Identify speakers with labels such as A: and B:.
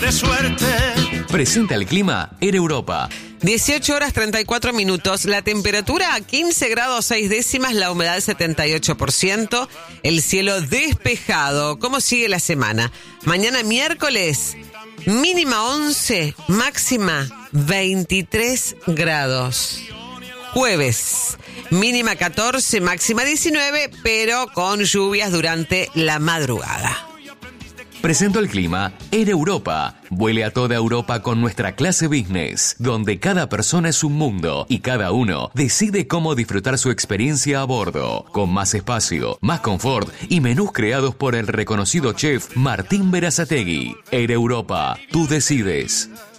A: de suerte.
B: Presenta el clima en Europa.
C: 18 horas 34 minutos, la temperatura a 15 grados 6 décimas, la humedad 78%, el cielo despejado. ¿Cómo sigue la semana? Mañana miércoles, mínima 11, máxima 23 grados. Jueves, mínima 14, máxima 19, pero con lluvias durante la madrugada.
B: Presento el clima en Europa. Vuele a toda Europa con nuestra clase business, donde cada persona es un mundo y cada uno decide cómo disfrutar su experiencia a bordo, con más espacio, más confort y menús creados por el reconocido chef Martín Berazategui. En Europa, tú decides.